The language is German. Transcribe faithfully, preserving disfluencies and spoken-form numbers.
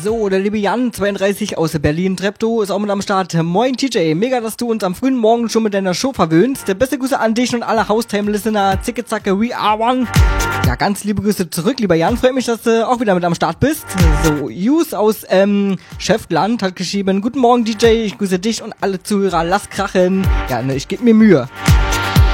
So, der liebe Jan, zweiunddreißig aus Berlin, Treptow, ist auch mit am Start. Moin T J, mega, dass du uns am frühen Morgen schon mit deiner Show verwöhnst. Der beste Grüße an dich und alle Haustime-Listener. Zicke, zacke, we are one. Ja, ganz liebe Grüße zurück, lieber Jan. Freut mich, dass du auch wieder mit am Start bist. So, Jus aus ähm, Schäftland hat geschrieben, guten Morgen D J, ich grüße dich und alle Zuhörer, lass krachen. Ja, ne, ich geb mir Mühe.